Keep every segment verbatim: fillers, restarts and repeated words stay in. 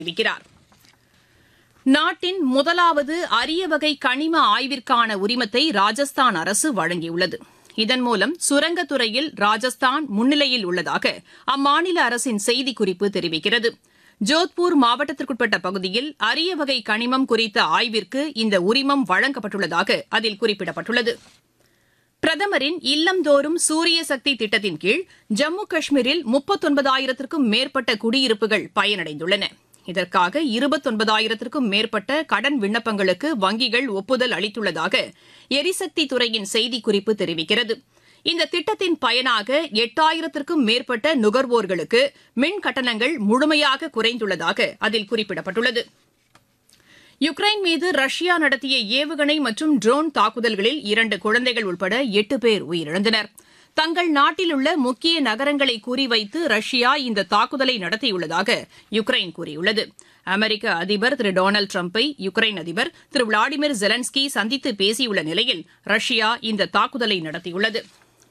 இருக்கிறார். நாட்டின் முதலாவது அரிய வகை கனிம ஆய்விற்கான உரிமத்தை ராஜஸ்தான் அரசு வழங்கியுள்ளது. இதன் மூலம் சுரங்கத்துறையில் ராஜஸ்தான் முன்னிலையில் உள்ளதாக அம்மாநில அரசின் செய்திக்குறிப்பு தெரிவிக்கிறது. ஜோத்பூர் மாவட்டத்திற்குட்பட்ட பகுதியில் அரிய வகை கனிமம் குறித்த ஆய்விற்கு இந்த உரிமம் வழங்கப்பட்டுள்ளதாக அதில் குறிப்பிடப்பட்டுள்ளது. பிரதமரின் இல்லந்தோறும் சூரிய சக்தி திட்டத்தின் கீழ் ஜம்மு காஷ்மீரில் முப்பத்தொன்பதாயிரத்திற்கும் மேற்பட்ட குடியிருப்புகள் பயனடைந்துள்ளன. இதற்காக இருபத்தொன்பதாயிரத்திற்கும் மேற்பட்ட கடன் விண்ணப்பங்களுக்கு வங்கிகள் ஒப்புதல் அளித்துள்ளதாக எரிசக்தி துறையின் செய்திக்குறிப்பு தெரிவிக்கிறது. இந்த திட்டத்தின் பயனாக எட்டாயிரத்திற்கும் மேற்பட்ட நுகர்வோர்களுக்கு மின் கட்டணங்கள் முழுமையாக குறைந்துள்ளதாக அதில் குறிப்பிடப்பட்டுள்ளது. யுக்ரைன் மீது ரஷ்யா நடத்திய ஏவுகணை மற்றும் ட்ரோன் தாக்குதல்களில் இரண்டு குழந்தைகள் உட்பட எட்டு பேர் உயிரிழந்தனர். தங்கள் நாட்டில் உள்ள முக்கிய நகரங்களை குறிவைத்து ரஷ்யா இந்த தாக்குதலை நடத்தியுள்ளதாக யுக்ரைன் கூறியுள்ளது. அமெரிக்க அதிபர் திரு டொனால்டு டிரம்பை யுக்ரைன் அதிபர் திரு விளாடிமிர் ஜெலன்ஸ்கி சந்தித்து பேசியுள்ள நிலையில் ரஷ்யா இந்த தாக்குதலை நடத்தியுள்ளது.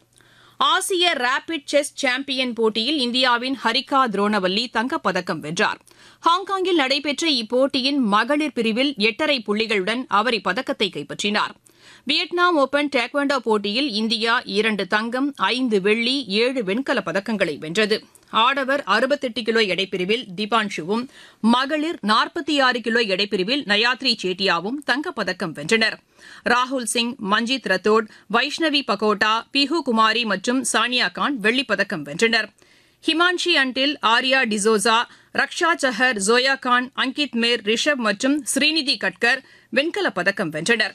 ஆசிய ரேபிட் செஸ் சாம்பியன் போட்டியில் இந்தியாவின் ஹரிகா துரோணவல்லி தங்கப்பதக்கம் வென்றார். ஹாங்காங்கில் நடைபெற்ற இப்போட்டியின் மகளிர் பிரிவில் எட்டரை புள்ளிகளுடன் அவர் இப்பதக்கத்தை கைப்பற்றினார். வியட்நாம் ஒபன் டேக்வாண்டோ போட்டியில் இந்தியா இரண்டு தங்கம், ஐந்து வெள்ளி, ஏழு வெண்கலப் பதக்கங்களை வென்றது. ஆடவர் அறுபத்தெட்டு கிலோ எடைப்பிரிவில் தீபான்ஷுவும், மகளிர் நாற்பத்தி ஆறு கிலோ எடைப்பிரிவில் நயாத்ரி சேட்டியாவும் தங்கப்பதக்கம் வென்றனர். ராகுல் சிங், மஞ்சித் ரத்தோட், வைஷ்ணவி பகோட்டா, பிஹு குமாரி மற்றும் சானியா கான் வெள்ளிப்பதக்கம் வென்றனர். ஹிமான்ஷி அன்டில், ஆர்யா டிசோசா, ரக்ஷா சஹர், ஜோயா கான், அங்கித் மேர், ரிஷப் மற்றும் ஸ்ரீநிதி கட்கர் வெண்கலப் பதக்கம் வென்றனர்.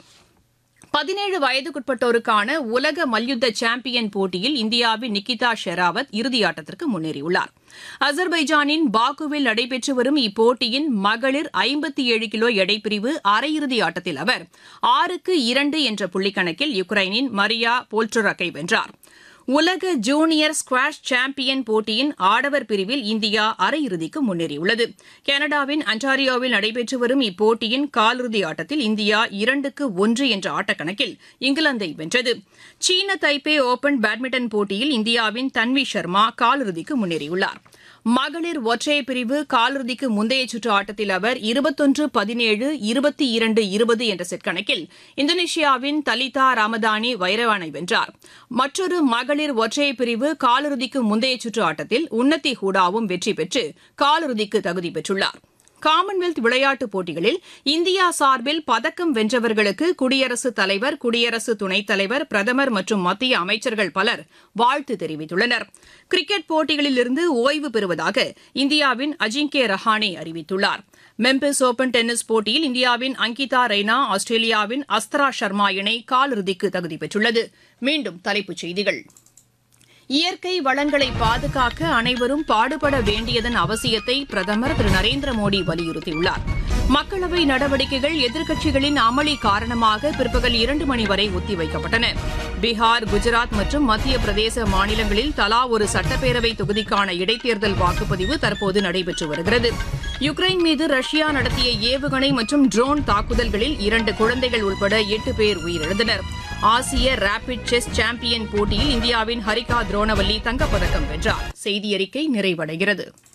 பதினேழு வயதுக்குட்பட்டோருக்கான உலக மல்யுத்த சாம்பியன் போட்டியில் இந்தியாவின் நிகிதா ஷெராவத் இறுதியாட்டத்திற்கு முன்னேறியுள்ளார். அசர்பைஜானின் பாக்குவில் நடைபெற்று வரும் இப்போட்டியின் மகளிர் ஐம்பத்தி ஏழு கிலோ எடைப்பிரிவு அரையிறுதி ஆட்டத்தில் அவர் ஆறுக்கு இரண்டு என்ற புள்ளிக்கணக்கில் யுக்ரைனின் மரியா போல்ட்ரக்கை வென்றார். உலக ஜூனியர் ஸ்குவாஷ் சாம்பியன் போட்டியின் ஆடவர் பிரிவில் இந்தியா அரையிறுதிக்கு முன்னேறியுள்ளது. கனடாவின் அன்டாரியோவில் நடைபெற்று வரும் இப்போட்டியின் காலிறுதி ஆட்டத்தில் இந்தியா இரண்டுக்கு ஒன்று என்ற ஆட்டக்கணக்கில் இங்கிலாந்தை வென்றது. சீன தைப்பே ஓபன் பேட்மிண்டன் போட்டியில் இந்தியாவின் தன்வி சர்மா காலிறுதிக்கு முன்னேறியுள்ளார். மகளிர் ஒற்றையர் பிரிவு காலிறுதிக்கு முந்தைய சுற்று ஆட்டத்தில் அவர் இருபத்தொன்று பதினேழு, இருபத்தி இரண்டு இருபது என்ற செட் கணக்கில் இந்தோனேஷியாவின் தலிதா ராமதானி வைரவானை வென்றார். மற்றொரு மகளிர் ஒற்றையர் பிரிவு காலிறுதிக்கு முந்தைய சுற்று ஆட்டத்தில் உன்னதி ஹூடாவும் வெற்றி பெற்று காலிறுதிக்கு தகுதி பெற்றுள்ளார். காமன்வெல்த் விளையாட்டுப் போட்டிகளில் இந்தியா சார்பில் பதக்கம் வென்றவர்களுக்கு குடியரசுத் தலைவர், குடியரசு துணைத் தலைவர், பிரதமர் மற்றும் மத்திய அமைச்சர்கள் பலர் வாழ்த்து தெரிவித்துள்ளனர். கிரிக்கெட் போட்டிகளிலிருந்து ஓய்வு பெறுவதாக இந்தியாவின் அஜிங்கே ரஹானே அறிவித்துள்ளார். மெம்பிஸ் ஓபன் டென்னிஸ் போட்டியில் இந்தியாவின் அங்கிதா ரெய்னா, ஆஸ்திரேலியாவின் அஸ்தரா சர்மா இணை காலிறுதிக்கு தகுதி பெற்றுள்ளது. மீண்டும் தலைப்புச் செய்திகள். இயற்கை வளங்களை பாதுகாக்க அனைவரும் பாடுபட வேண்டியதன் அவசியத்தை பிரதமர் திரு நரேந்திர மோடி வலியுறுத்தியுள்ளார். மக்களவை நடவடிக்கைகள் எதிர்க்கட்சிகளின் அமளி காரணமாக பிற்பகல் இரண்டு மணி வரை ஒத்திவைக்கப்பட்டன. பீகார், குஜராத் மற்றும் மத்திய பிரதேச மாநிலங்களில் தலா ஒரு சட்டப்பேரவை தொகுதிக்கான இடைத்தேர்தல் வாக்குப்பதிவு தற்போது நடைபெற்று வருகிறது. யுக்ரைன் மீது ரஷ்யா நடத்திய ஏவுகணை மற்றும் ட்ரோன் தாக்குதல்களில் இரண்டு குழந்தைகள் உட்பட எட்டு பேர் உயிரிழந்தனர். ஆசிய ரேபிட் செஸ் சாம்பியன் போட்டியில் இந்தியாவின் ஹரிகா துரோணவல்லி தங்கப்பதக்கம் வென்றார். செய்தியறிக்கை நிறைவடைகிறது.